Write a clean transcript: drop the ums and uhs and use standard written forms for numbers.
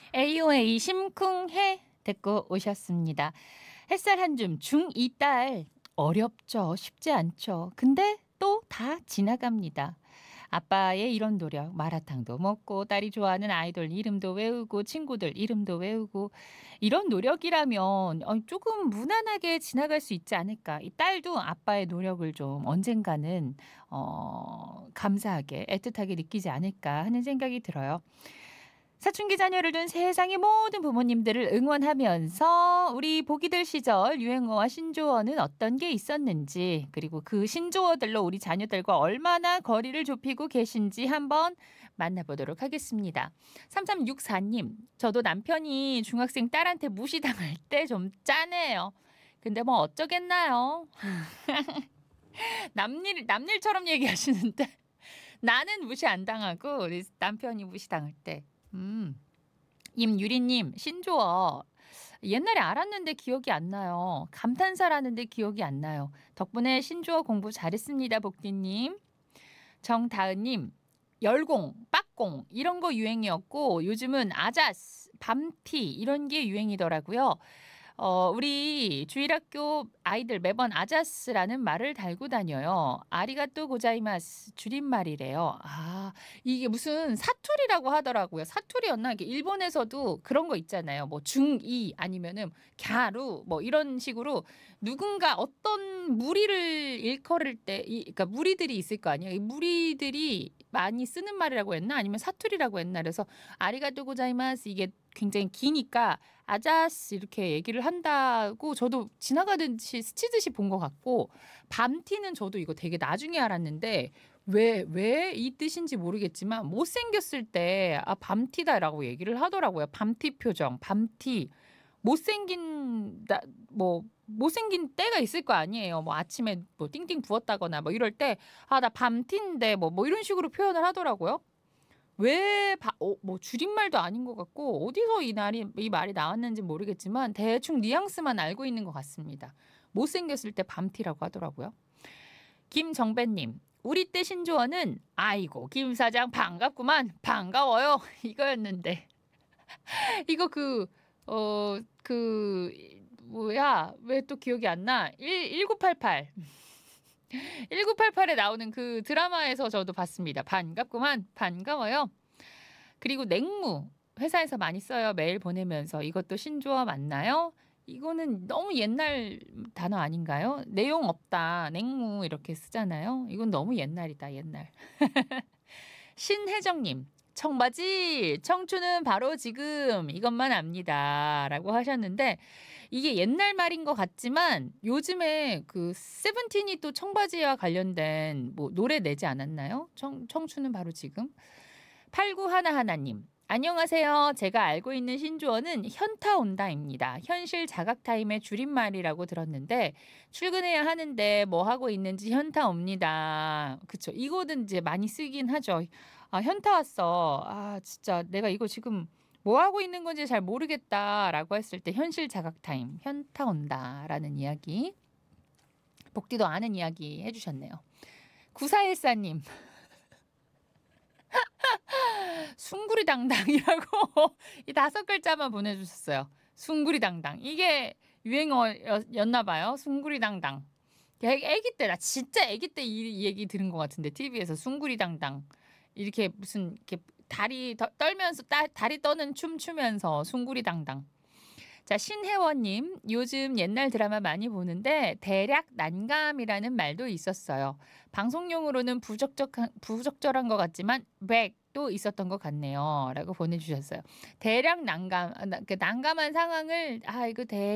AOA 심쿵해 듣고 오셨습니다. 햇살 한 줌 중2 딸 어렵죠. 쉽지 않죠. 근데 또 다 지나갑니다. 아빠의 이런 노력, 마라탕도 먹고 딸이 좋아하는 아이돌 이름도 외우고 친구들 이름도 외우고 이런 노력이라면 조금 무난하게 지나갈 수 있지 않을까. 이 딸도 아빠의 노력을 좀 언젠가는 감사하게 애틋하게 느끼지 않을까 하는 생각이 들어요. 사춘기 자녀를 둔 세상의 모든 부모님들을 응원하면서 우리 보기들 시절 유행어와 신조어는 어떤 게 있었는지, 그리고 그 신조어들로 우리 자녀들과 얼마나 거리를 좁히고 계신지 한번 만나보도록 하겠습니다. 3364님, 저도 남편이 중학생 딸한테 무시당할 때 좀 짠해요. 근데 뭐 어쩌겠나요? 남일처럼 얘기하시는데 나는 무시 안 당하고 우리 남편이 무시당할 때. 임유리님, 신조어. 옛날에 알았는데 기억이 안 나요. 감탄사라는데 기억이 안 나요. 덕분에 신조어 공부 잘했습니다, 복디님. 정다은님, 열공, 빡공 이런 거 유행이었고 요즘은 아자스, 밤티 이런 게 유행이더라고요. 우리 주일학교 아이들 매번 아자스라는 말을 달고 다녀요. 아리가또 고자이마스 줄임말이래요. 아, 이게 무슨 사투리라고 하더라고요. 사투리였나? 이게 일본에서도 그런 거 있잖아요. 뭐 중2 아니면은 갸루 뭐 이런 식으로 누군가 어떤 무리를 일컬을 때, 그러니까 무리들이 있을 거 아니에요. 이 무리들이 많이 쓰는 말이라고 했나? 아니면 사투리라고 했나? 그래서 아리가또 고자이마스 이게 굉장히 기니까 아자스 이렇게 얘기를 한다고 저도 지나가듯이 스치듯이 본 것 같고, 밤티는 저도 이거 되게 나중에 알았는데 왜 이 뜻인지 모르겠지만 못생겼을 때 밤티다라고 얘기를 하더라고요. 밤티 표정, 밤티. 못생긴 때가 있을 거 아니에요. 뭐 아침에 뭐 띵띵 부었다거나 뭐 이럴 때 나 밤티인데 뭐 이런 식으로 표현을 하더라고요. 뭐 줄임말도 아닌 것 같고 어디서 이 말이 나왔는지 모르겠지만 대충 뉘앙스만 알고 있는 것 같습니다. 못생겼을 때 밤티라고 하더라고요. 김정배님, 우리 때 신조어는 아이고 김 사장 반갑구만 반가워요 이거였는데 이거 뭐야 왜 또 기억이 안 나? 1988 1988에 나오는 그 드라마에서 저도 봤습니다. 반갑구만 반가워요. 그리고 냉무 회사에서 많이 써요. 메일 보내면서. 이것도 신조어 맞나요? 이거는 너무 옛날 단어 아닌가요? 내용 없다. 냉무 이렇게 쓰잖아요. 이건 너무 옛날이다. 옛날. 신혜정님. 청바지 청춘은 바로 지금 이것만 압니다 라고 하셨는데, 이게 옛날 말인 것 같지만 요즘에 그 세븐틴이 또 청바지와 관련된 뭐 노래 내지 않았나요? 청춘은 바로 지금. 8911님. 안녕하세요. 제가 알고 있는 신조어는 현타 온다입니다. 현실 자각 타임의 줄임말이라고 들었는데 출근해야 하는데 뭐 하고 있는지 현타 옵니다. 그쵸. 이거는 이제 많이 쓰긴 하죠. 현타 왔어. 진짜 내가 이거 지금 뭐 하고 있는 건지 잘 모르겠다라고 했을 때 현실 자각 타임, 현타 온다라는 이야기. 복디도 아는 이야기 해주셨네요. 9414님. 숭구리당당이라고 이 5글자만 보내주셨어요. 숭구리당당. 이게 유행어였나 봐요. 숭구리당당. 애기 때, 나 진짜 애기 때 이 얘기 들은 것 같은데 TV에서 숭구리당당. 이렇게 무슨 이렇게 다리 떨면서 다리 떠는 춤 추면서 숭구리당당. 자, 신혜원님, 요즘 옛날 드라마 많이 보는데 대략 난감이라는 말도 있었어요. 방송용으로는 부적절한 것 같지만 백도 있었던 것 같네요. 라고 보내주셨어요. 대략 난감한 상황을 이거